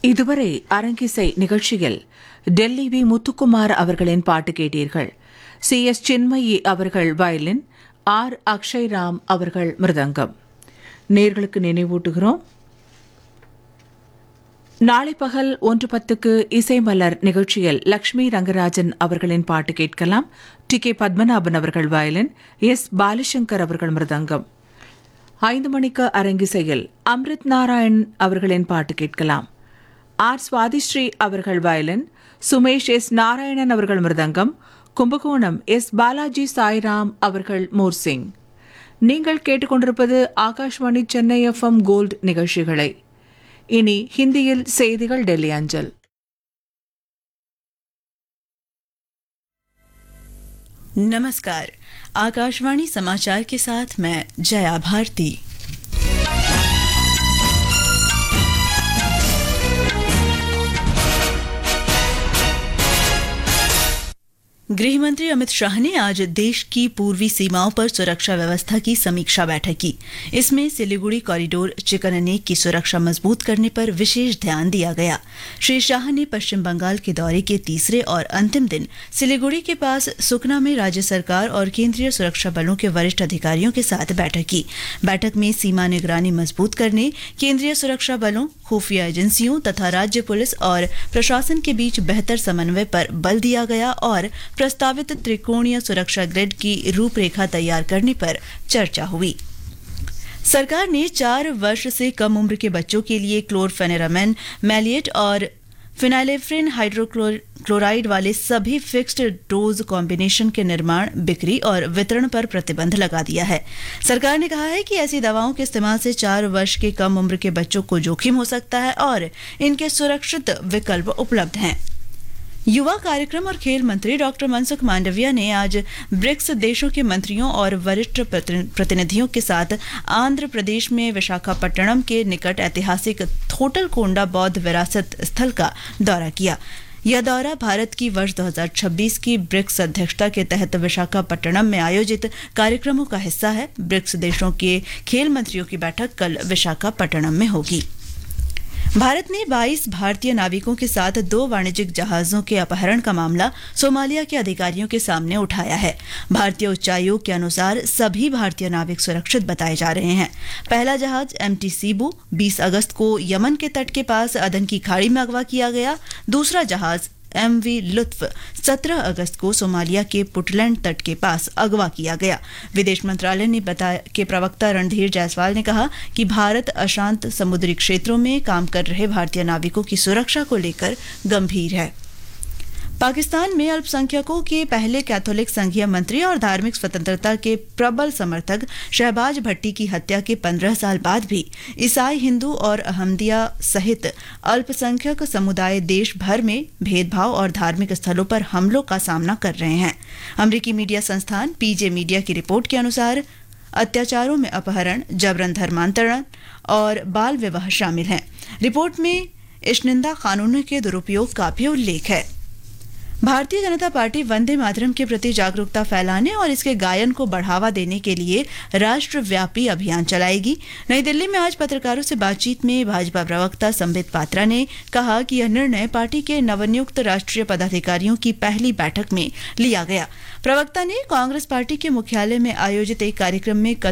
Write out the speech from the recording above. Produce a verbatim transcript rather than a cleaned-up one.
இதுவரை அரங்கிசை நிகழ்ச்சியில் டெல்லி வி முத்துக்குமார் அவர்களின் பாட்டு கேட்டீர்கள். சி எஸ் சின்மயி அவர்கள் வயலின், ஆர் அக்ஷய் ராம் அவர்கள் மிருதங்கம். நேர்களுக்கு நினைவூட்டுகிறோம், நாளை பகல் ஒன்று பத்துக்கு இசைமலர் நிகழ்ச்சியில் லட்சுமி ரங்கராஜன் அவர்களின் பாட்டு கேட்கலாம். டி கே பத்மநாபன் அவர்கள் வயலின், எஸ் பாலசங்கர் அவர்கள் மிருதங்கம். ஐந்து மணிக்கு அரங்கிசையில் அம்ரித் நாராயண் அவர்களின் பாட்டு கேட்கலாம். ஆர் சுவாதிஸ்ரீ அவர்கள் வயலின், சுமேஷ் எஸ் நாராயணன் அவர்கள் மிருதங்கம், கும்பகோணம் எஸ் பாலாஜி சாய்ராம் அவர்கள் மோர்சிங். நீங்கள் கேட்டுக்கொண்டிருப்பது ஆகாஷ்வாணி சென்னை எஃப்எம் கோல்ட் நிகழ்ச்சிகளை. இனி ஹிந்தியில் செய்திகள் டெல்லி அஞ்சல். नमस्कार, आकाशवाणी समाचार के साथ मैं जया भारती। गृहमंत्री अमित शाह ने आज देश की पूर्वी सीमाओं पर सुरक्षा व्यवस्था की समीक्षा बैठक की। इसमें सिलीगुड़ी कॉरिडोर चिकननेक की सुरक्षा मजबूत करने पर विशेष ध्यान दिया गया। श्री शाह ने पश्चिम बंगाल के दौरे के तीसरे और अंतिम दिन सिलीगुड़ी के पास सुकना में राज्य सरकार और केंद्रीय सुरक्षा बलों के वरिष्ठ अधिकारियों के साथ बैठक की। बैठक में सीमा निगरानी मजबूत करने, केंद्रीय सुरक्षा बलों, खुफिया एजेंसियों तथा राज्य पुलिस और प्रशासन के बीच बेहतर समन्वय पर बल दिया गया और प्रस्तावित त्रिकोणीय सुरक्षा ग्रिड की रूपरेखा तैयार करने पर चर्चा हुई। सरकार ने चार वर्ष से कम उम्र के बच्चों के लिए क्लोरफेनेरामिन, मैलिएट और फिनाइलेफ्रिन हाइड्रोक्लोराइड वाले सभी फिक्स्ड डोज कॉम्बिनेशन के निर्माण, बिक्री और वितरण पर प्रतिबंध लगा दिया है। सरकार ने कहा है कि ऐसी दवाओं के इस्तेमाल से चार वर्ष के कम उम्र के बच्चों को जोखिम हो सकता है और इनके सुरक्षित विकल्प उपलब्ध हैं। युवा कार्यक्रम और खेल मंत्री डॉक्टर मनसुख मांडविया ने आज ब्रिक्स देशों के मंत्रियों और वरिष्ठ प्रतिनिधियों के साथ आंध्र प्रदेश में विशाखापट्टनम के निकट ऐतिहासिक थोटलकोंडा बौद्ध विरासत स्थल का दौरा किया। यह दौरा भारत की वर्ष दो हज़ार छब्बीस की ब्रिक्स अध्यक्षता के तहत विशाखापट्टनम में आयोजित कार्यक्रमों का हिस्सा है। ब्रिक्स देशों के खेल मंत्रियों की बैठक कल विशाखापट्टनम में होगी। भारत ने बाईस भारतीय नाविकों के साथ दो वाणिज्यिक जहाजों के अपहरण का मामला सोमालिया के अधिकारियों के सामने उठाया है। भारतीय उच्चायोग के अनुसार सभी भारतीय नाविक सुरक्षित बताए जा रहे हैं। पहला जहाज एम टी सीबू बीस अगस्त को यमन के तट के पास अदन की खाड़ी में अगवा किया गया। दूसरा जहाज एम वी लुत्फ सत्रह अगस्त को सोमालिया के पुटलैंड तट के पास अगवा किया गया। विदेश मंत्रालय ने बताया कि प्रवक्ता रणधीर जायसवाल ने कहा कि भारत अशांत समुद्री क्षेत्रों में काम कर रहे भारतीय नाविकों की सुरक्षा को लेकर गंभीर है। पाकिस्तान में अल्पसंख्यकों के पहले कैथोलिक संघीय मंत्री और धार्मिक स्वतंत्रता के प्रबल समर्थक शहबाज भट्टी की हत्या के पंद्रह साल बाद भी ईसाई, हिंदू और अहमदिया सहित अल्पसंख्यक समुदाय देश भर में भेदभाव और धार्मिक स्थलों पर हमलों का सामना कर रहे हैं। अमेरिकी मीडिया संस्थान पीजे मीडिया की रिपोर्ट के अनुसार अत्याचारों में अपहरण, जबरन धर्मांतरण और बाल विवाह शामिल हैं। रिपोर्ट में इश्निंदा कानूनों के दुरुपयोग का भी उल्लेख है। भारतीय जनता पार्टी वंदे मातरम के प्रति जागरूकता फैलाने और इसके गायन को बढ़ावा देने के लिए राष्ट्रव्यापी अभियान चलाएगी। नई दिल्ली में आज पत्रकारों से बातचीत में भाजपा प्रवक्ता संबित पात्रा ने कहा कि यह निर्णय पार्टी के नवनियुक्त राष्ट्रीय पदाधिकारियों की पहली बैठक में लिया गया। प्रवक्ता ने कांग्रेस पार्टी के मुख्यालय में आयोजित एक कार्यक्रम में